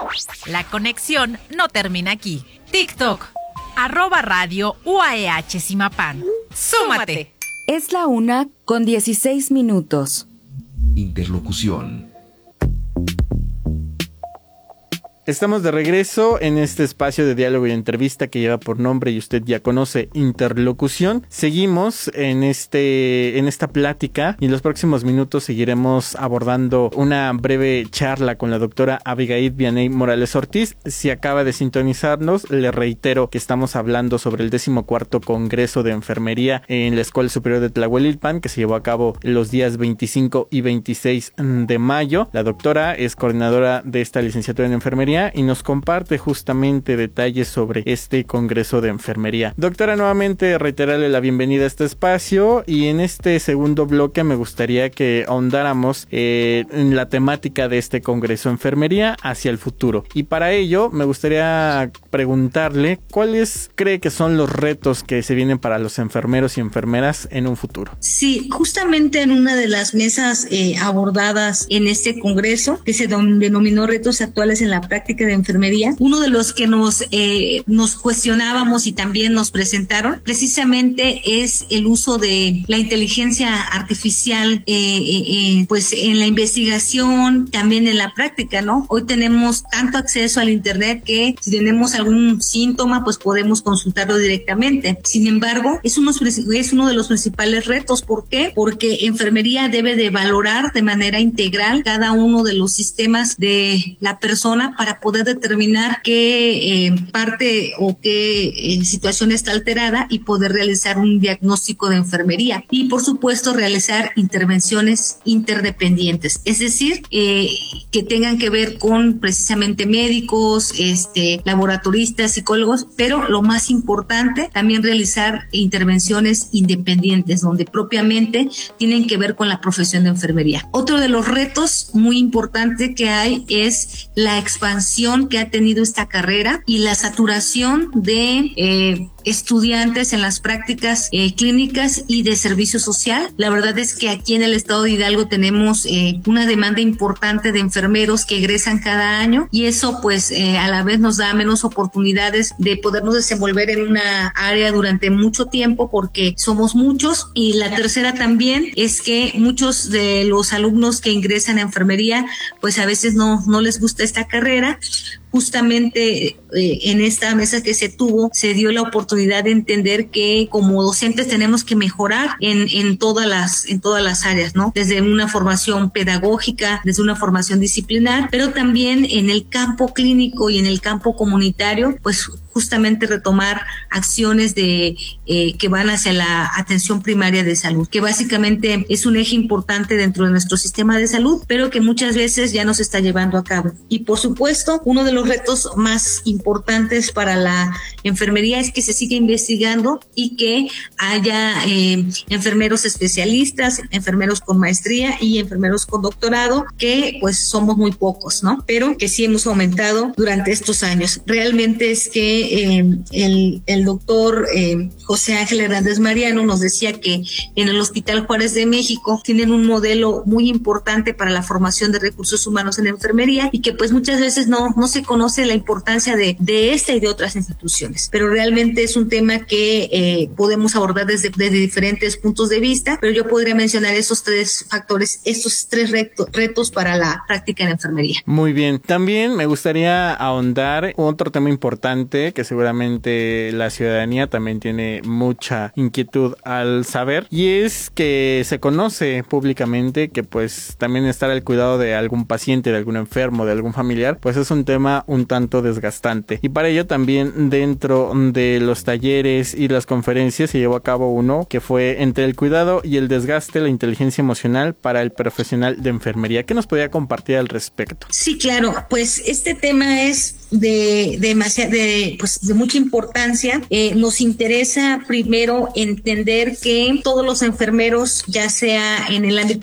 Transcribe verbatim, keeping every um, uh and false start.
La conexión no termina aquí. TikTok, arroba radio U A E H Zimapán. ¡Súmate! Es la una con dieciséis minutos. Interlocución. Estamos de regreso en este espacio de diálogo y entrevista que lleva por nombre, y usted ya conoce, Interlocución. Seguimos en este en esta plática y en los próximos minutos seguiremos abordando una breve charla con la doctora Abigail Vianey Morales Ortiz. Si acaba de sintonizarnos, le reitero que estamos hablando sobre el decimocuarto Congreso de Enfermería en la Escuela Superior de Tlahuelilpan, que se llevó a cabo los días veinticinco y veintiséis de mayo. La doctora es coordinadora de esta licenciatura en Enfermería y nos comparte justamente detalles sobre este Congreso de Enfermería. Doctora, nuevamente reiterarle la bienvenida a este espacio, y en este segundo bloque me gustaría que ahondáramos eh, en la temática de este Congreso de Enfermería hacia el futuro. Y para ello me gustaría preguntarle cuáles cree que son los retos que se vienen para los enfermeros y enfermeras en un futuro. Sí, justamente en una de las mesas eh, abordadas en este Congreso, que se denominó Retos Actuales en la Práctica de Enfermería, uno de los que nos eh, nos cuestionábamos y también nos presentaron precisamente es el uso de la inteligencia artificial eh, eh, eh, pues en la investigación, también en la práctica, ¿no? Hoy tenemos tanto acceso al internet que si tenemos algún síntoma pues podemos consultarlo directamente. Sin embargo, es uno, es uno de los principales retos. ¿Por qué? Porque enfermería debe de valorar de manera integral cada uno de los sistemas de la persona para poder determinar qué eh, parte o qué eh, situación está alterada y poder realizar un diagnóstico de enfermería y, por supuesto, realizar intervenciones interdependientes, es decir, eh, que tengan que ver con precisamente médicos, este, laboratoristas, psicólogos, pero lo más importante, también realizar intervenciones independientes, donde propiamente tienen que ver con la profesión de enfermería. Otro de los retos muy importantes que hay es la expansión que ha tenido esta carrera y la saturación de eh, estudiantes en las prácticas eh, clínicas y de servicio social. La verdad es que aquí en el estado de Hidalgo tenemos eh, una demanda importante de enfermeros que egresan cada año, y eso pues eh, a la vez nos da menos oportunidades de podernos desenvolver en una área durante mucho tiempo porque somos muchos. Y la tercera también es que muchos de los alumnos que ingresan a enfermería pues a veces no, no les gusta esta carrera. Justamente eh, en esta mesa que se tuvo se dio la oportunidad de entender que como docentes tenemos que mejorar en, en todas las en todas las áreas, ¿no? Desde una formación pedagógica, desde una formación disciplinar, pero también en el campo clínico y en el campo comunitario, pues justamente retomar acciones de eh, que van hacia la atención primaria de salud, que básicamente es un eje importante dentro de nuestro sistema de salud, pero que muchas veces ya no se está llevando a cabo. Y por supuesto, uno de los retos más importantes para la enfermería es que se siga investigando y que haya eh, enfermeros especialistas, enfermeros con maestría y enfermeros con doctorado, que pues somos muy pocos, ¿no? Pero que sí hemos aumentado durante estos años. Realmente es que Eh, el, el doctor eh, José Ángel Hernández Mariano nos decía que en el Hospital Juárez de México tienen un modelo muy importante para la formación de recursos humanos en la enfermería y que pues muchas veces no, no se conoce la importancia de, de esta y de otras instituciones, pero realmente es un tema que eh, podemos abordar desde, desde diferentes puntos de vista, pero yo podría mencionar esos tres factores, estos tres reto, retos para la práctica en enfermería. Muy bien, también me gustaría ahondar otro tema importante que seguramente la ciudadanía también tiene mucha inquietud al saber, y es que se conoce públicamente que pues también estar al cuidado de algún paciente, de algún enfermo, de algún familiar, pues es un tema un tanto desgastante, y para ello también dentro de los talleres y las conferencias se llevó a cabo uno que fue entre el cuidado y el desgaste, la inteligencia emocional para el profesional de enfermería. ¿Qué nos podría compartir al respecto? Sí, claro, pues este tema es de demasiada, de, pues de mucha importancia. Eh, nos interesa primero entender que todos los enfermeros, ya sea en el ámbito